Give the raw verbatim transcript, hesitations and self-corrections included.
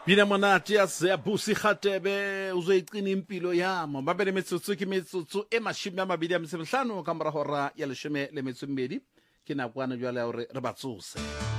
Bina monate ya Zeabusi Khatebe uzoyicina impilo yamo babele metsotso ke metsotso e mashome a mabedi a metso e mehlano ka mora hora ya leshome le metso e mmedi ke nakwana jwale ya hore re batsose